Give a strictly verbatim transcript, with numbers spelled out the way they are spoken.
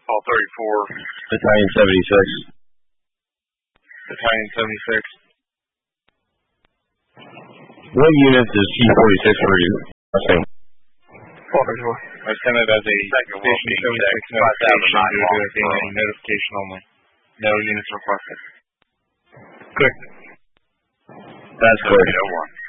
All thirty-four. Battalion seventy-six. Battalion seventy-six. What units is T forty-six for you? I sent it as a Station seventy-six notification due to it being a notification only. No units requested. Good. That's good. No one.